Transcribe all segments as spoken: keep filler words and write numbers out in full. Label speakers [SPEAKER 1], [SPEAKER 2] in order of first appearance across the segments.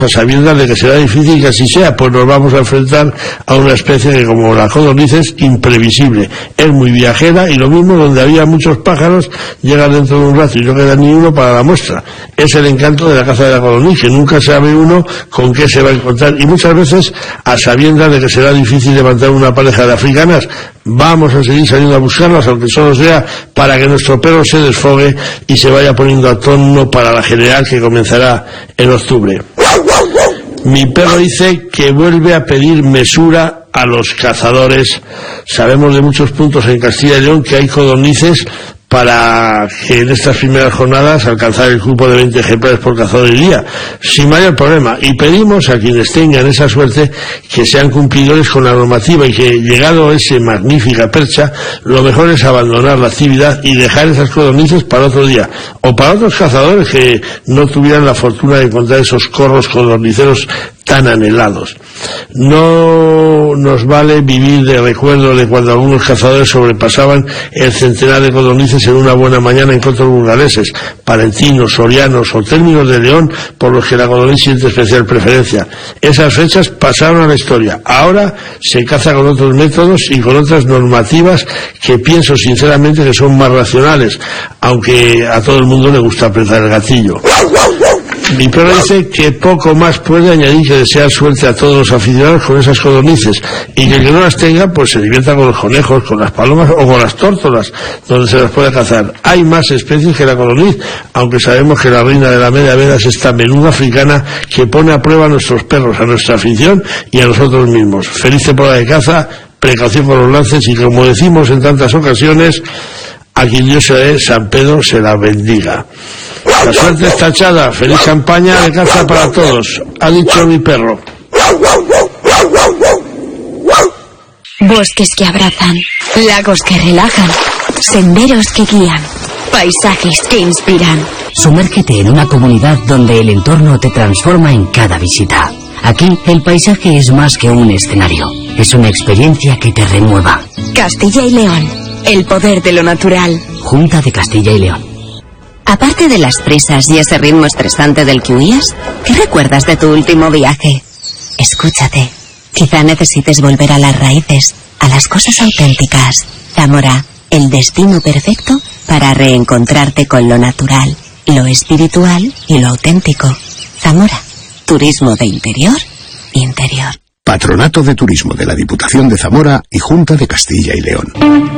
[SPEAKER 1] a sabiendas de que será difícil que así sea, pues nos vamos a enfrentar a una especie que, como la codorniz, es imprevisible, es muy viajera, y lo mismo donde había muchos pájaros llega dentro de un rato y no queda ni uno para la muestra. Es el encanto de la caza de la codorniz, que nunca sabe uno con qué se va a encontrar, y muchas veces a sabiendas de que será difícil levantar una pareja de africanas, vamos a seguir saliendo a buscarlas, aunque solo sea para que nuestro perro se desfogue y se vaya poniendo a tono para la general que comenzará en octubre. Mi perro dice que vuelve a pedir mesura a los cazadores. Sabemos de muchos puntos en Castilla y León que hay codornices para que en estas primeras jornadas alcanzar el cupo de veinte ejemplares por cazador al día, sin mayor problema. Y pedimos a quienes tengan esa suerte que sean cumplidores con la normativa y que, llegado ese magnífica percha, lo mejor es abandonar la actividad y dejar esas codornices para otro día, o para otros cazadores que no tuvieran la fortuna de encontrar esos corros codorniceros tan anhelados. No nos vale vivir de recuerdo de cuando algunos cazadores sobrepasaban el centenar de codornices en una buena mañana en cotos burgaleses, palentinos, sorianos o términos de León, por los que la codorniz siente especial preferencia. Esas fechas pasaron a la historia. Ahora se caza con otros métodos y con otras normativas que pienso sinceramente que son más racionales, aunque a todo el mundo le gusta apretar el gatillo. Mi perro dice que poco más puede añadir que desear suerte a todos los aficionados con esas codornices, y que el que no las tenga pues se divierta con los conejos, con las palomas o con las tórtolas, donde se las puede cazar. Hay más especies que la codorniz, aunque sabemos que la reina de la media veda es esta menuda africana que pone a prueba a nuestros perros, a nuestra afición y a nosotros mismos. Feliz temporada de caza, precaución con los lances, y como decimos en tantas ocasiones, a quien Dios se dé, San Pedro se la bendiga. La suerte está echada. Feliz campaña de caza para todos, ha dicho mi perro.
[SPEAKER 2] Bosques que abrazan, lagos que relajan, senderos que guían, paisajes que inspiran.
[SPEAKER 3] Sumérgete en una comunidad donde el entorno te transforma en cada visita. Aquí el paisaje es más que un escenario, es una experiencia que te renueva.
[SPEAKER 2] Castilla y León, el poder de lo natural.
[SPEAKER 3] Junta de Castilla y León.
[SPEAKER 2] Aparte de las prisas y ese ritmo estresante del que huías, ¿qué recuerdas de tu último viaje? Escúchate. Quizá necesites volver a las raíces, a las cosas auténticas. Zamora, el destino perfecto para reencontrarte con lo natural, lo espiritual y lo auténtico. Zamora, turismo de interior, interior.
[SPEAKER 4] Patronato de Turismo de la Diputación de Zamora y Junta de Castilla y León.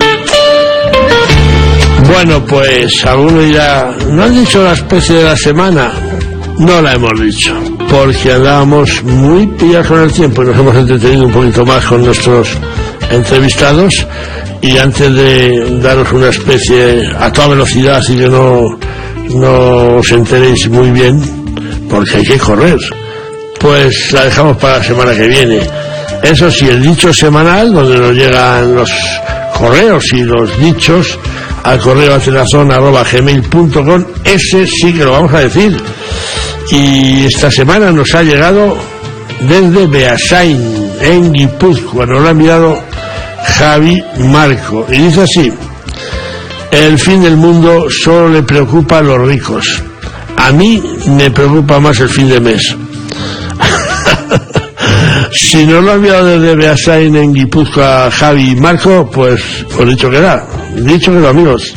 [SPEAKER 1] Bueno, pues algunos ya no han dicho la especie de la semana. No la hemos dicho, porque andábamos muy pillados con el tiempo y nos hemos entretenido un poquito más con nuestros entrevistados. Y antes de daros una especie a toda velocidad, así que no, no os enteréis muy bien, porque hay que correr, pues la dejamos para la semana que viene. Eso sí, el dicho semanal, donde nos llegan los correos y los dichos al correo atenazón arroba gmail punto com, ese sí que lo vamos a decir. Y esta semana nos ha llegado desde Beasain, en Guipúzcoa. Nos lo ha enviado Javi Marco y dice así: el fin del mundo solo le preocupa a los ricos. A mí me preocupa más el fin de mes. Si nos lo ha enviado desde Beasain, en Guipúzcoa, Javi Marco, pues, pues dicho que da, dicho que da, amigos.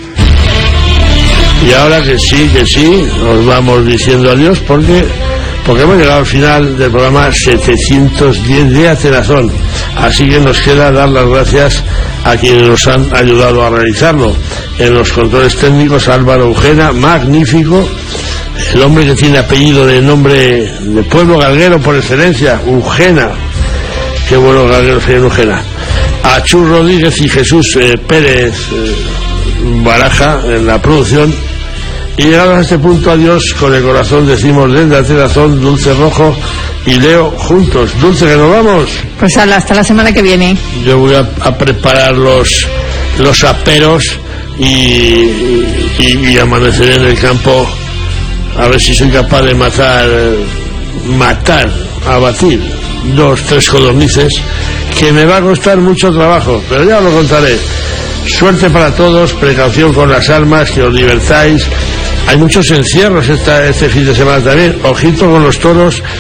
[SPEAKER 1] Y ahora que sí, que sí, os vamos diciendo adiós porque, porque hemos llegado al final del programa setecientos diez de Atenazón. Así que nos queda dar las gracias a quienes nos han ayudado a realizarlo. En los controles técnicos, Álvaro Eugena, magnífico. El hombre que tiene apellido de nombre de pueblo galguero por excelencia, Eugena. Qué bueno galguero sería Eugena. A Chus Rodríguez y Jesús eh, Pérez eh, Baraja en la producción. Y llegados a este punto, adiós con el corazón, decimos desde Atenazón, Dulce Rojo y Leo juntos. Dulce, que nos vamos.
[SPEAKER 5] Pues ala, hasta la semana que viene.
[SPEAKER 1] Yo voy a, a preparar los, los aperos y, y, y amaneceré en el campo a ver si soy capaz de matar, matar, abatir dos, tres codornices, que me va a costar mucho trabajo, pero ya os lo contaré. Suerte para todos, precaución con las armas, que os divertáis. Hay muchos encierros esta, este fin de semana también. Ojito con los toros